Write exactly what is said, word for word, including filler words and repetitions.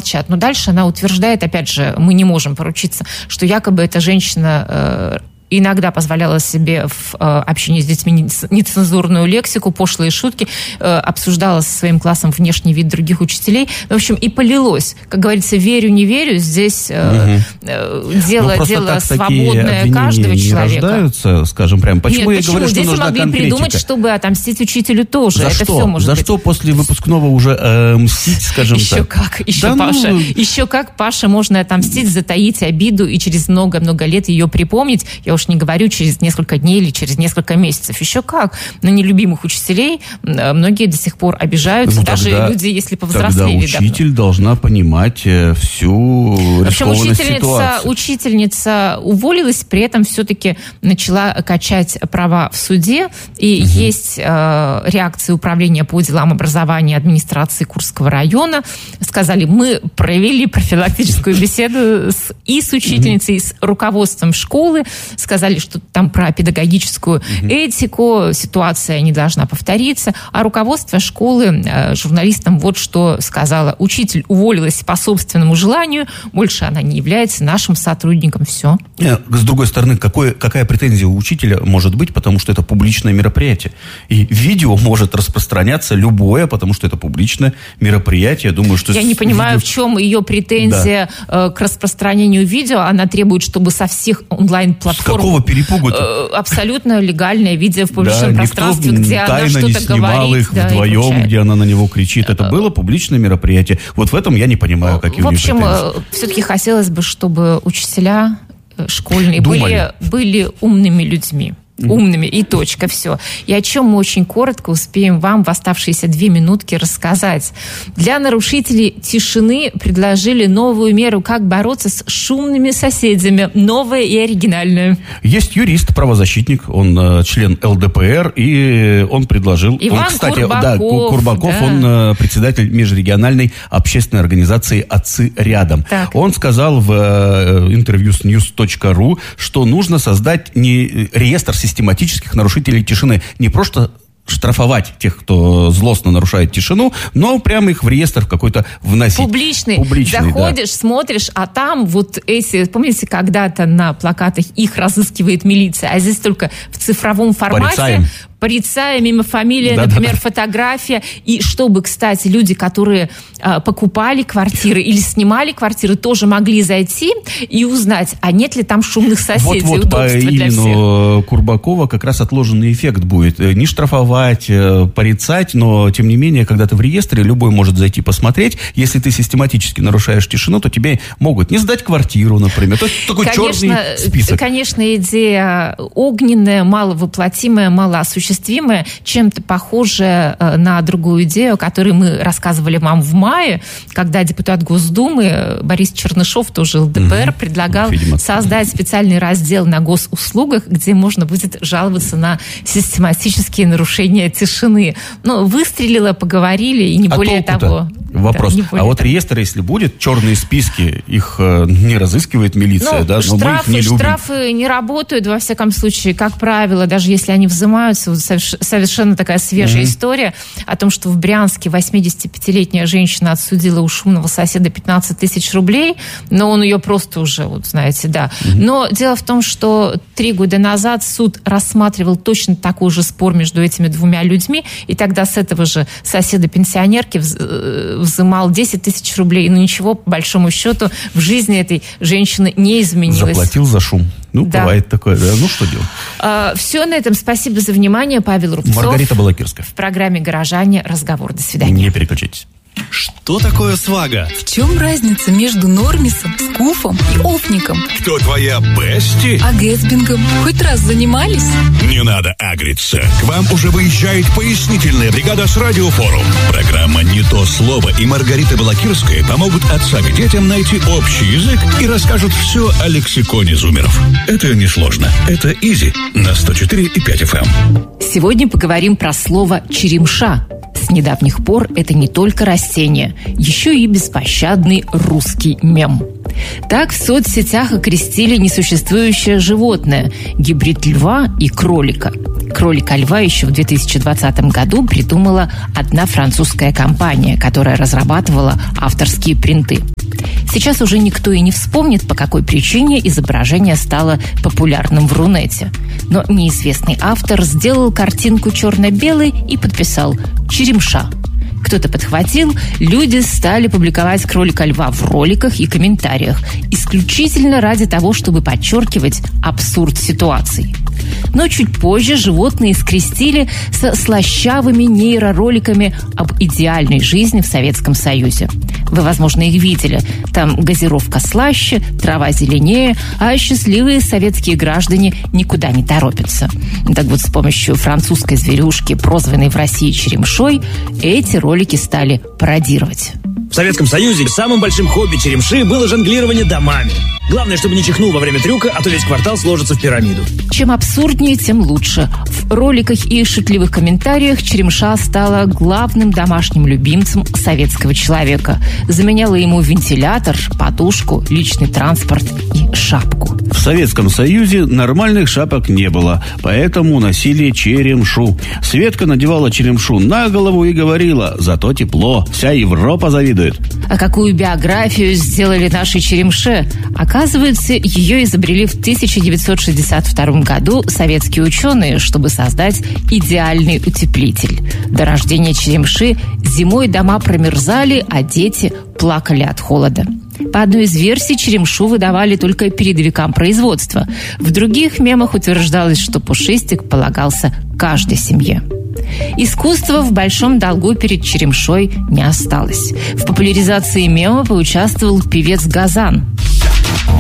молчат. Но дальше она утверждает, опять же, мы не можем поручиться, что якобы эта женщина... Э, иногда позволяла себе в э, общении с детьми нецензурную лексику, пошлые шутки, э, обсуждала со своим классом внешний вид других учителей. В общем, и полилось. Как говорится, верю, не верю. Здесь э, э, дело, ну, дело свободное каждого не человека. Рождаются, скажем прямо. Почему Нет, я почему? говорю, что Здесь нужна могли конкретика? Придумать, чтобы отомстить учителю тоже. За Это что? все может За быть. что после выпускного уже э, мстить, скажем еще так? Как, еще да Паша. Ну... Еще как, Паша, можно отомстить, затаить обиду и через много-много лет ее припомнить. Я уж не говорю через несколько дней или через несколько месяцев. Еще как. На нелюбимых учителей многие до сих пор обижаются. Ну, даже тогда, люди, если повзрослели. Тогда учитель давно. должна понимать всю рискованность учительница, ситуации. Учительница уволилась, при этом все-таки начала качать права в суде. И угу. есть э, реакция управления по делам образования администрации Курского района. Сказали, мы провели профилактическую беседу с, и с учительницей, и с руководством школы. Сказали, что там про педагогическую угу. этику, ситуация не должна повториться. А руководство школы э, журналистам вот что сказала. Учитель уволилась по собственному желанию, больше она не является нашим сотрудником. Все. С другой стороны, какой, какая претензия у учителя может быть, потому что это публичное мероприятие. И видео может распространяться любое, потому что это публичное мероприятие. Я думаю, что... Я не понимаю, видео... в чем ее претензия да. к распространению видео. Она требует, чтобы со всех онлайн-платформ... С какого перепугу-то? Абсолютно легальное видео в публичном да, пространстве, где она что-то не снимал говорит. Их да, вдвоем, где она на него кричит. Это было публичное мероприятие. Вот в этом я не понимаю, какие в у них общем, претензии. Все-таки хотелось бы, чтобы учителя школьные были, были умными людьми. Умными, и точка, все. И о чем мы очень коротко успеем вам в оставшиеся две минутки рассказать. Для нарушителей тишины предложили новую меру, как бороться с шумными соседями. Новая и оригинальная. Есть юрист, правозащитник, он э, член эл дэ пэ эр, и он предложил... Иван он, кстати, Курбаков. Да, Курбаков, да. он э, председатель межрегиональной общественной организации «Отцы рядом». Так. Он сказал в э, интервью с ньюс точка ру, что нужно создать не реестр систематических нарушителей тишины. Не просто штрафовать тех, кто злостно нарушает тишину, но прямо их в реестр какой-то вносить. Публичный. Публичный Заходишь, да. смотришь, а там вот эти... Помните, когда-то на плакатах их разыскивает милиция, а здесь только в цифровом формате... Порицаем. Порицаем, имя, фамилия, да, например, да. фотография. И чтобы, кстати, люди, которые э, покупали квартиры или снимали квартиры, тоже могли зайти и узнать, а нет ли там шумных соседей. Вот-вот по имени Курбакова как раз отложенный эффект будет. Не штрафовать, порицать, но, тем не менее, когда ты в реестре, любой может зайти посмотреть. Если ты систематически нарушаешь тишину, то тебе могут не сдать квартиру, например. То есть такой конечно, черный список. Конечно, идея огненная, маловоплотимая, малоосуществимая, чем-то похожая на другую идею, о которой мы рассказывали вам в мае, когда депутат Госдумы Борис Чернышов, тоже эл дэ пэ эр, угу. предлагал Видимо, создать специальный раздел на госуслугах, где можно будет жаловаться на систематические нарушения тишины. Ну, выстрелило, поговорили, и не а более того. Вопрос. Да, а вот реестр, если будет, черные списки, их э, не разыскивает милиция, ну, да? Но штрафы, мы их не любим. Штрафы не работают, во всяком случае, как правило, даже если они взимаются. Вот совершенно такая свежая mm-hmm. история о том, что в Брянске восьмидесятипятилетняя женщина отсудила у шумного соседа пятнадцать тысяч рублей, но он ее просто уже, вот знаете, да. Mm-hmm. Но дело в том, что три года назад суд рассматривал точно такой же спор между этими двумя людьми, и тогда с этого же соседа-пенсионерки взымал десять тысяч рублей, но ничего, по большому счету, в жизни этой женщины не изменилось. Заплатил за шум. Ну, да. Бывает такое, да. Ну, что делать? А, все на этом. Спасибо за внимание. Павел Рубцов. Маргарита Балакирская. В программе «Горожане». Разговор. До свидания. Не переключайтесь. Что такое свага? В чем разница между нормисом, скуфом и офником? Кто твоя бести? А гэтсбингом хоть раз занимались? Не надо агриться. К вам уже выезжает пояснительная бригада с Радиофорум. Программа «Не то слово» и Маргарита Балакирская помогут отцам и детям найти общий язык и расскажут все о лексиконе зумеров. Это несложно. Это изи на сто четыре и пять эф эм. Сегодня поговорим про слово «черемша». С недавних пор это не только растение, еще и беспощадный русский мем. Так в соцсетях окрестили несуществующее животное – гибрид льва и кролика. Кролика-льва еще в две тысячи двадцатом году придумала одна французская компания, которая разрабатывала авторские принты. Сейчас уже никто и не вспомнит, по какой причине изображение стало популярным в Рунете. Но неизвестный автор сделал картинку черно-белой и подписал «Черемша». Кто-то подхватил, люди стали публиковать кролика льва в роликах и комментариях, исключительно ради того, чтобы подчеркивать абсурд ситуаций. Но чуть позже животные скрестили со слащавыми нейророликами об идеальной жизни в Советском Союзе. Вы, возможно, их видели. Там газировка слаще, трава зеленее, а счастливые советские граждане никуда не торопятся. Так вот, с помощью французской зверюшки, прозванной в России черемшой, эти ролики стали пародировать. В Советском Союзе самым большим хобби черемши было жонглирование домами. Главное, чтобы не чихнул во время трюка, а то весь квартал сложится в пирамиду. Чем абсурднее, тем лучше. В роликах и шутливых комментариях черемша стала главным домашним любимцем советского человека. Заменяла ему вентилятор, подушку, личный транспорт и шапку. В Советском Союзе нормальных шапок не было, поэтому носили черемшу. Светка надевала черемшу на голову и говорила: «Зато тепло, вся Европа завидует». А какую биографию сделали нашей черемше? Оказывается, ее изобрели в тысяча девятьсот шестьдесят втором году советские ученые, чтобы создать идеальный утеплитель. До рождения черемши зимой дома промерзали, а дети плакали от холода. По одной из версий, черемшу выдавали только передовикам производства. В других мемах утверждалось, что пушистик полагался каждой семье. Искусство в большом долгу перед черемшой не осталось. В популяризации мема поучаствовал певец Газан.